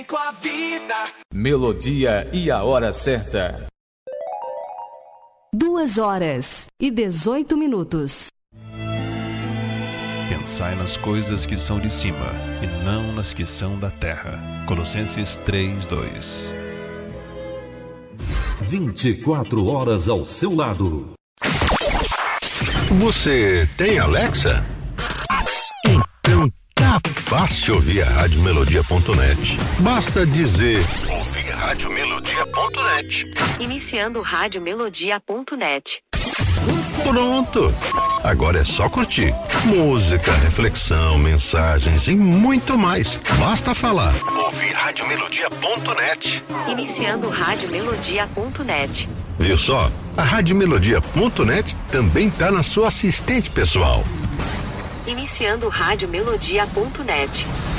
Com a vida. Melodia e a hora certa. 2h18. Pensai nas coisas que são de cima e não nas que são da terra. Colossenses 3:2. 24 horas ao seu lado. Você tem Alexa? Então tá fácil ouvir a Radiomelodia.net. Basta dizer ouvir Radiomelodia.net. Iniciando Radiomelodia.net. Pronto! Agora é só curtir. Música, reflexão, mensagens e muito mais. Basta falar. Ouvir Radiomelodia.net. Iniciando Radiomelodia.net. Viu só? A Radiomelodia.net também tá na sua assistente pessoal. Iniciando Radiomelodia.net.